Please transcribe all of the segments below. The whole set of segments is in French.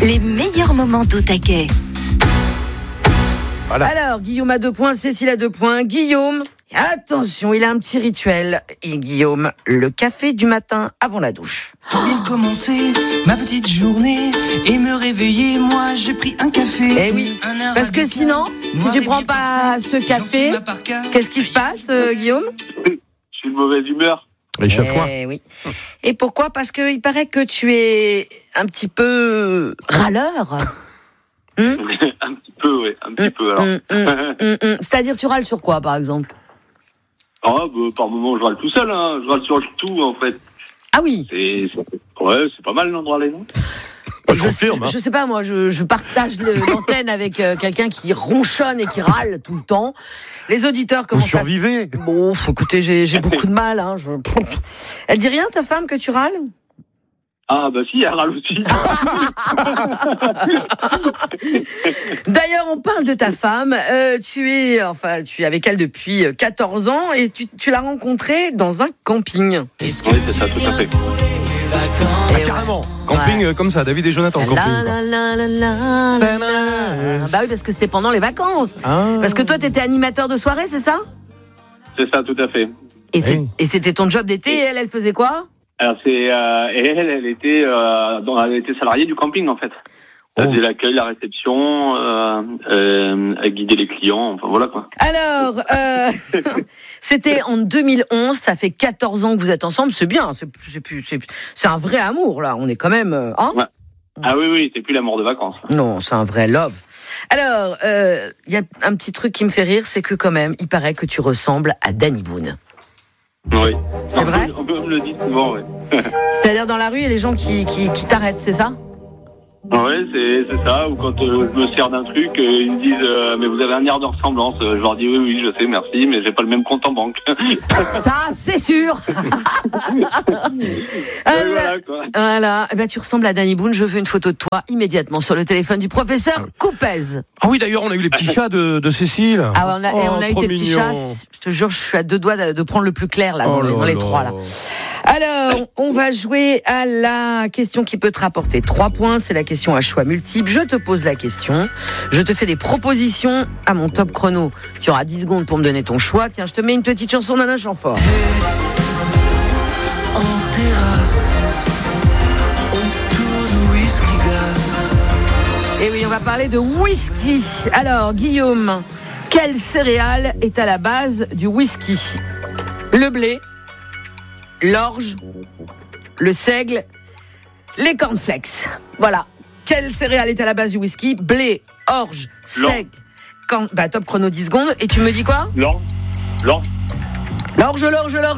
Les meilleurs moments d'Au Taquet. Voilà. Alors, Guillaume a 2 points, Cécile a 2 points. Guillaume, attention, il a un petit rituel. Et Guillaume, le café du matin avant la douche. Pour bien commencer ma petite journée et me réveiller, moi j'ai pris un café. Eh oui, parce que sinon, si tu prends pas ce café, qu'est-ce qui se passe, Guillaume ? Je suis de mauvaise humeur. Échafouin. Eh oui. Et pourquoi ? Parce qu'il paraît que tu es un petit peu râleur. Un petit peu, oui, un petit peu alors. C'est-à-dire, tu râles sur quoi, par exemple ? Par moment, je râle tout seul, hein. Je râle sur tout, en fait. Ah oui. C'est pas mal, non, de râler, non ? Je confirme. Je sais pas, moi, je partage l'antenne avec quelqu'un qui ronchonne et qui râle tout le temps. Les auditeurs, comment Vous ça survivez ? Bon, écoutez, j'ai beaucoup de mal. Hein. Elle dit rien, ta femme, que tu râles ? Ah, bah si, elle râle aussi. D'ailleurs, on parle de ta femme. Tu es avec elle depuis 14 ans et tu l'as rencontrée dans un camping. Oui, c'est ça, tout à fait. Carrément. Camping comme ça, David et Jonathan. Camping. Bah oui, parce que c'était pendant les vacances. Parce que toi, t'étais animateur de soirée, c'est ça ? C'est ça, tout à fait. Et c'était ton job d'été et elle faisait quoi ? Alors, elle était salariée du camping, en fait. Elle faisait l'accueil, la réception, elle guidait les clients, enfin voilà quoi. Alors, c'était en 2011, ça fait 14 ans que vous êtes ensemble, c'est bien, c'est un vrai amour là, on est quand même... Ouais. Ah oui, c'est plus l'amour de vacances. Non, c'est un vrai love. Alors, il y a un petit truc qui me fait rire, c'est que quand même, il paraît que tu ressembles à Danny Boone. Oui. C'est vrai ? On me le dit souvent, oui. C'est-à-dire dans la rue, il y a les gens qui t'arrêtent, c'est ça ? Oui, c'est ça. Ou quand je me sers d'un truc, ils me disent mais vous avez un air de ressemblance. Je leur dis oui, je sais, merci, mais j'ai pas le même compte en banque. Ça, c'est sûr. Voilà quoi. Voilà. Eh ben, tu ressembles à Danny Boone. Je veux une photo de toi immédiatement sur le téléphone du professeur Coupez. Ah oui, d'ailleurs, on a eu les petits chats de Cécile. Ah ouais, on a eu tes petits chats. Je te jure, je suis à 2 doigts de prendre le plus clair là, dans les 3 là. Alors, on va jouer à la question qui peut te rapporter 3 points. C'est la question à choix multiples. Je te pose la question. Je te fais des propositions à mon top chrono. Tu auras 10 secondes pour me donner ton choix. Tiens, je te mets une petite chanson d'Alain Chamfort. En terrasse, on tourne whisky gaz. Et oui, on va parler de whisky. Alors, Guillaume, quelle céréale est à la base du whisky ? Le blé, l'orge, le seigle, les cornflakes. Voilà. Quelle céréale est à la base du whisky ? Blé, orge, seigle, top chrono 10 secondes. Et tu me dis quoi ? L'orge. L'orge.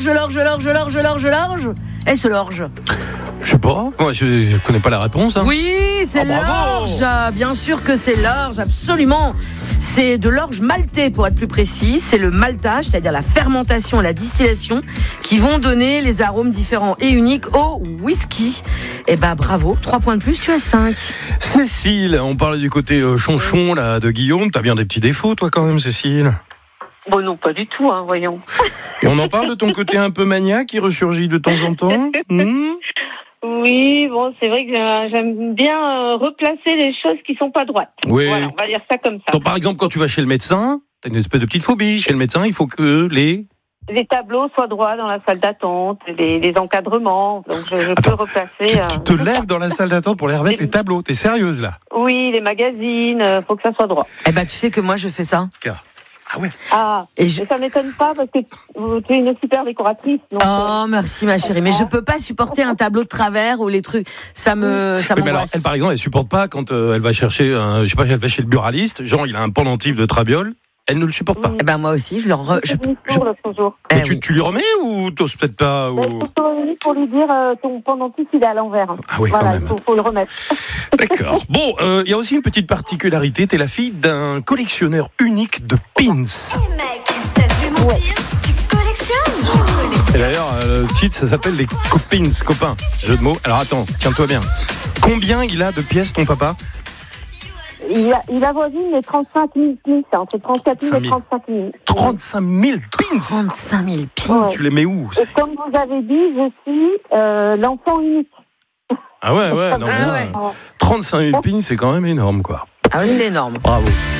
Est-ce l'orge ? Je sais pas. Moi, je connais pas la réponse. Hein. Oui, c'est bravo. l'orge. Bien sûr que c'est l'orge, absolument. C'est de l'orge maltée, pour être plus précis. C'est le maltage, c'est-à-dire la fermentation et la distillation, qui vont donner les arômes différents et uniques au whisky. Eh ben, bravo. 3 points de plus, tu as 5. Cécile, on parlait du côté chonchon là, de Guillaume. T'as bien des petits défauts, toi, quand même, Cécile. Bon, non, pas du tout, voyons. Et on en parle de ton côté un peu maniaque qui ressurgit de temps en temps. Oui, bon, c'est vrai que j'aime bien replacer les choses qui sont pas droites. Oui. Voilà, on va dire ça comme ça. Donc, par exemple, quand tu vas chez le médecin, t'as une espèce de petite phobie. Chez le médecin, il faut que les tableaux soient droits dans la salle d'attente, les encadrements, donc je peux replacer... Tu te lèves dans la salle d'attente pour les remettre les tableaux. T'es sérieuse, là ? Oui, les magazines, faut que ça soit droit. Eh ben, tu sais que moi, je fais ça. Ah ouais. Mais ça m'étonne pas parce que tu es une super décoratrice. Donc merci ma chérie, mais je peux pas supporter un tableau de travers ou les trucs, ça m'angoisse. Mais alors, elle par exemple, elle supporte pas quand elle va chercher, elle va chez le buraliste, genre il a un pendentif de trabiole, elle ne le supporte pas. Eh ben moi aussi, je le l'autre jour. Mais tu lui remets ou t'oses peut-être pas ou... Je suis revenue pour lui dire ton pendentif il est à l'envers. Ah oui, voilà, quand même. Il faut le remettre. D'accord. Bon, il y a aussi une petite particularité. T'es la fille d'un collectionneur unique de pins. Hey mec, t'as vu mon pins ? Tu collectionnes ? Je collectionne. Et d'ailleurs, le titre, ça s'appelle les copins, copains. Jeu de mots. Alors attends, tiens-toi bien. Combien il a de pièces, ton papa ? Il avoisine les 35 000 pins, entre 34 000 et 35 000. 35 000 pins ? 35 000 pins. Ouais. Tu les mets où ? Et comme vous avez dit, je suis l'enfant unique. Ah ouais, non, mais là, 35 000 pins, c'est quand même énorme, quoi. Ah oui, c'est énorme. Bravo.